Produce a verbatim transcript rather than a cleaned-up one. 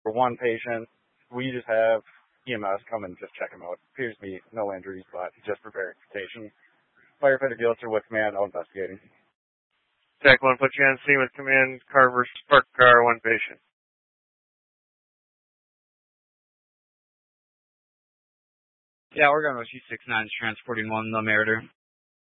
for one patient. We just have E M S come and just check him out. Appears to be no injuries, but just for verification. Firefighter Gilster with command, out investigating. Tech one, put you on scene with command, Carver, spark car, one patient. Yeah, we're going with G six nine, transporting one, the Meritor.